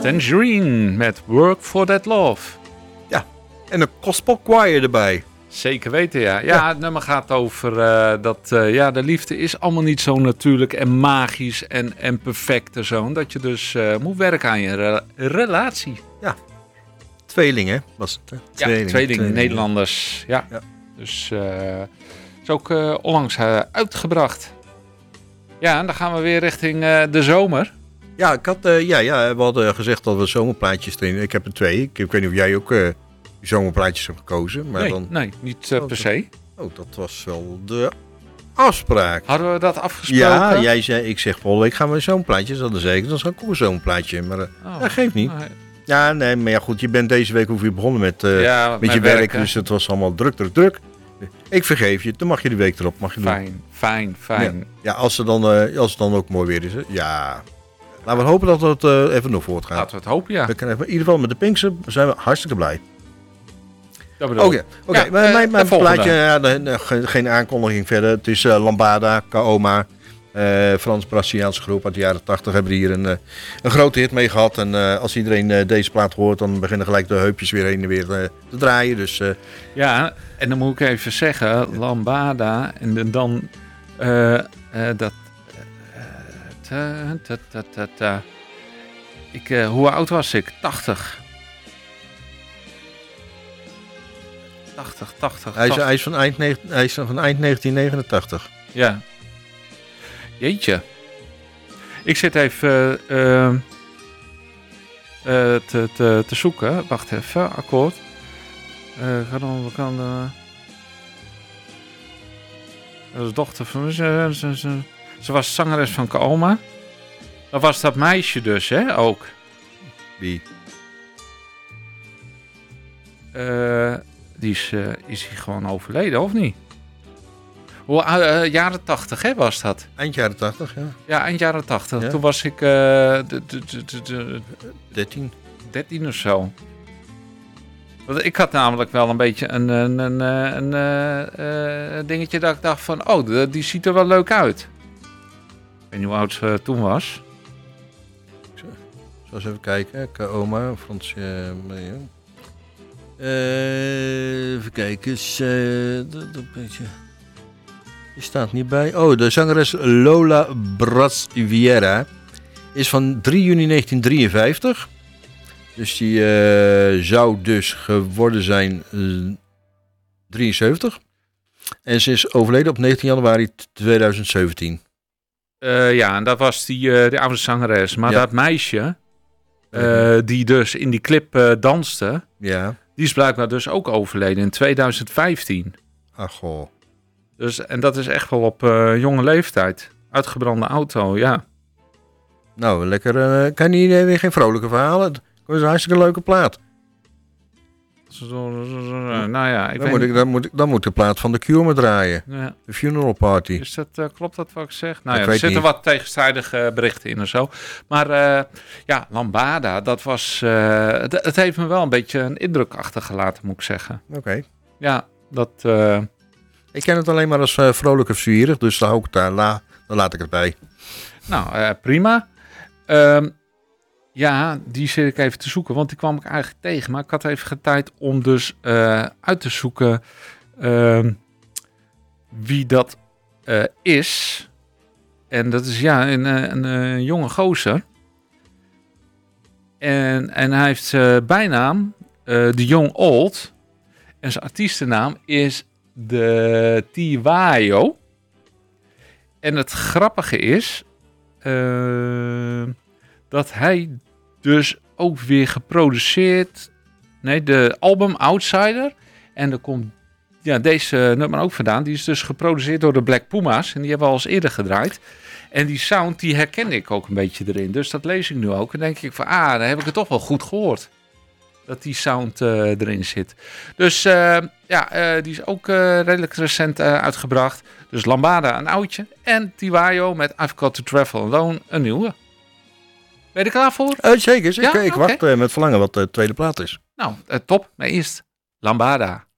Tangerine met Work for That Love. Ja, en een gospel choir erbij. Zeker weten, ja. Ja, het nummer gaat over dat de liefde is allemaal niet zo natuurlijk en magisch en perfect en zo. Dat je dus moet werken aan je relatie. Ja, tweelingen was het, hè? Tweelingen, Nederlanders. Ja. Dus is ook onlangs uitgebracht. Ja, en dan gaan we weer richting de zomer. Ja, we hadden gezegd dat we zomerplaatjes erin. Ik heb er 2. Ik weet niet of jij ook zomerplaatjes hebt gekozen. Maar nee, niet per se. Oh, dat was wel de afspraak. Hadden we dat afgesproken? Ja, jij zei, ik zeg volgende week gaan we zomerplaatjes. Dan zei ik, dan zal ik ook een zomerplaatje. Maar dat geeft niet. Nee. Ja, nee, maar ja goed, je bent deze week weer begonnen met je werk. Dus het was allemaal druk. Ik vergeef je, dan mag je de week erop. Mag je Fijn. Ja, als het dan ook mooi weer is. Hè? Ja, laten we hopen dat het even nog voortgaat. Laten we het hopen, ja. We kunnen in ieder geval met de Pinkster zijn we hartstikke blij. Oké. Ja, mijn plaatje, geen aankondiging verder. Het is Lambada, Kaoma. Frans-Braziliaanse groep uit de jaren 80 hebben hier een grote hit mee gehad. En als iedereen deze plaat hoort, dan beginnen gelijk de heupjes weer heen en weer te draaien. Dus, ja, en dan moet ik even zeggen, Lambada en dan dat... hoe oud was ik? 80. Hij is van eind 1989. Ja. Jeetje. Ik zit even te zoeken. Wacht even, akkoord. Dat is dochter van... Ze was zangeres van Kaoma. Dat was dat meisje dus, hè, ook. Wie? Is hij gewoon overleden, of niet? Jaren 80, hè, was dat? Eind jaren 80, ja. Ja, eind jaren 80. Ja. Toen was ik 13 of zo. Want ik had namelijk wel een beetje een dingetje dat ik dacht van... Oh, die ziet er wel leuk uit. Ik weet niet hoe oud ze toen was. Zo eens even kijken. Kaoma, Frans... even kijken. Dat beetje... Die staat niet bij. Oh, de zangeres Lola Brasiviera is van 3 juni 1953. Dus die zou dus geworden zijn 73. En ze is overleden op 19 januari 2017. Ja, en dat was die oude zangeres. Maar dat meisje, die dus in die clip danste, die is blijkbaar dus ook overleden in 2015. Ach goh. Dus, en dat is echt wel op jonge leeftijd. Uitgebrande auto, ja. Nou, lekker. Kan je weer geen vrolijke verhalen? Dat is een hartstikke leuke plaat. Nou ja, dan moet de plaat van The Cure maar draaien. Ja. De Funeral Party. Klopt dat wat ik zeg? Nou ja, er zitten wat tegenstrijdige berichten in en zo. Maar Lambada, dat was... het heeft me wel een beetje een indruk achtergelaten, moet ik zeggen. Oké. Ja, dat... Ik ken het alleen maar als vrolijk of zwierig, dus dan laat ik het bij. Nou, prima. Ja, die zit ik even te zoeken, want die kwam ik eigenlijk tegen. Maar ik had even geen tijd om dus uit te zoeken wie dat is. En dat is een jonge gozer. En hij heeft bijnaam de Young Old. En zijn artiestennaam is de Tiwayo. En het grappige is dat hij dus ook weer geproduceerd... Nee, de album Outsider. En er komt deze nummer ook vandaan. Die is dus geproduceerd door de Black Puma's. En die hebben we al eens eerder gedraaid. En die sound, die herkende ik ook een beetje erin. Dus dat lees ik nu ook. En denk ik van, dan heb ik het toch wel goed gehoord. Dat die sound erin zit. Dus die is ook redelijk recent uitgebracht. Dus Lambada, een oudje. En Tiwayo met I've Got to Travel Alone, een nieuwe. Ben je er klaar voor? Zeker. Ik wacht met verlangen wat de tweede plaat is. Nou, top. Maar eerst Lambada.